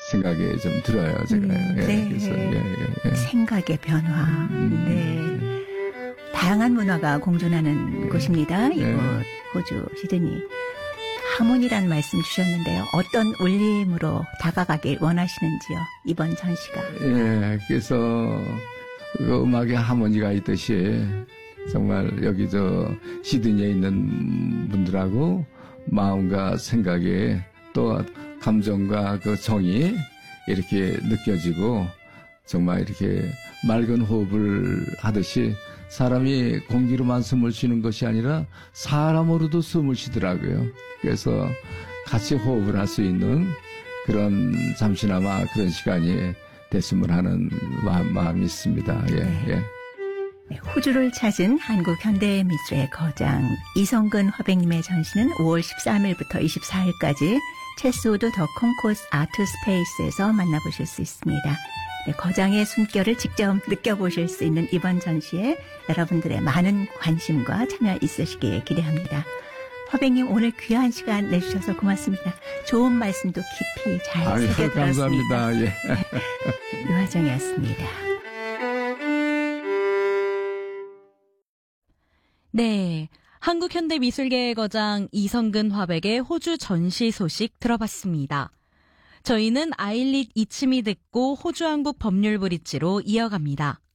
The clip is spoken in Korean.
생각이 좀 들어요, 제가. 네. 그래서, 생각의 변화. 네. 다양한 문화가 공존하는 곳입니다. 이곳, 호주, 시드니. 하모니라는 말씀 주셨는데요. 어떤 울림으로 다가가길 원하시는지요, 이번 전시가. 그래서 그 음악에 하모니가 있듯이 정말 여기 시드니에 있는 분들하고 마음과 생각에 또 감정과 그 정이 이렇게 느껴지고 정말 이렇게 맑은 호흡을 하듯이 사람이 공기로만 숨을 쉬는 것이 아니라 사람으로도 숨을 쉬더라고요. 그래서 같이 호흡을 할 수 있는 그런 잠시나마 그런 시간이 됐으면 하는 마음이 있습니다. 네, 호주를 찾은 한국 현대미술의 거장 이성근 화백님의 전시는 5월 13일부터 24일까지 체스우드 더 콩코스 아트 스페이스에서 만나보실 수 있습니다. 네, 거장의 숨결을 직접 느껴보실 수 있는 이번 전시에 여러분들의 많은 관심과 참여 있으시길 기대합니다. 화백님 오늘 귀한 시간 내주셔서 고맙습니다. 좋은 말씀도 깊이 잘 새겨들었습니다. 감사합니다. 유화정이었습니다. 네, 한국현대미술계의 거장 이성근 화백의 호주 전시 소식 들어봤습니다. 저희는 아일릿 이침이 듣고 호주 한국 법률 브릿지로 이어갑니다.